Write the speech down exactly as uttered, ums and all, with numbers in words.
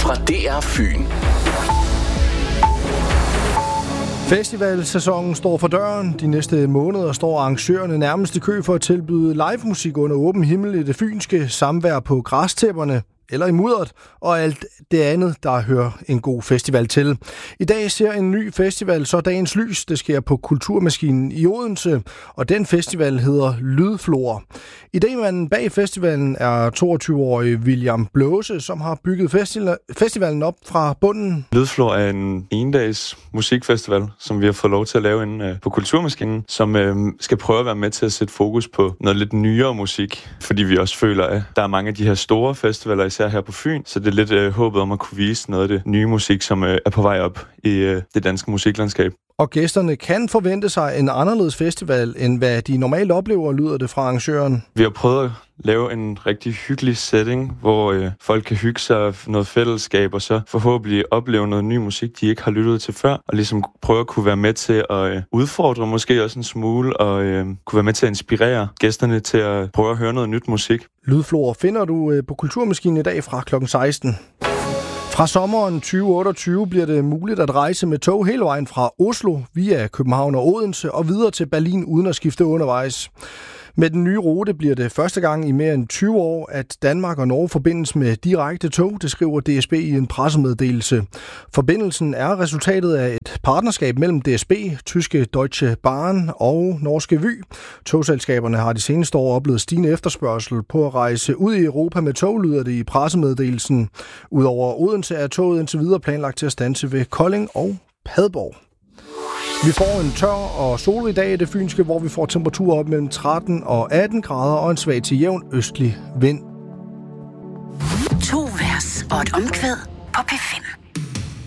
fra D R Fyn. Festivalsæsonen står for døren. De næste måneder står arrangørerne nærmest i kø for at tilbyde livemusik under åben himmel i det fynske, samvær på græstæpperne eller i mudderet, og alt det andet, der hører en god festival til. I dag ser en ny festival så dagens lys. Det sker på Kulturmaskinen i Odense, og den festival hedder Lydflor. Idémanden bag festivalen er toogtyve-årige William Blåse, som har bygget festivalen op fra bunden. Lydflor er en endags musikfestival, som vi har fået lov til at lave inde på Kulturmaskinen, som øh, skal prøve at være med til at sætte fokus på noget lidt nyere musik, fordi vi også føler, at der er mange af de her store festivaler, især her på Fyn, så det er lidt øh, håbet om at kunne vise noget af det nye musik, som øh, er på vej op i øh, det danske musiklandskab. Og gæsterne kan forvente sig en anderledes festival, end hvad de normalt oplever, lyder det fra arrangøren. Vi har prøvet at lave en rigtig hyggelig setting, hvor øh, folk kan hygge sig noget fællesskab, og så forhåbentlig opleve noget ny musik, de ikke har lyttet til før, og ligesom prøve at kunne være med til at øh, udfordre måske også en smule, og øh, kunne være med til at inspirere gæsterne til at prøve at høre noget nyt musik. Lydflor finder du øh, på Kulturmaskinen i dag fra klokken seksten. Fra sommeren tyve otteogtyve bliver det muligt at rejse med tog hele vejen fra Oslo via København og Odense og videre til Berlin uden at skifte undervejs. Med den nye rute bliver det første gang i mere end tyve år, at Danmark og Norge forbindes med direkte tog, det skriver D S B i en pressemeddelelse. Forbindelsen er resultatet af et partnerskab mellem D S B, tyske Deutsche Bahn og norske Vy. Togselskaberne har de seneste år oplevet stigende efterspørgsel på at rejse ud i Europa med tog, lyder det i pressemeddelelsen. Udover Odense er toget indtil videre planlagt til at standse ved Kolding og Padborg. Vi får en tør og solrig dag i det fynske, hvor vi får temperaturer op mellem tretten og atten grader og en svag til jævn østlig vind. To vers og et omkvæd på P fem.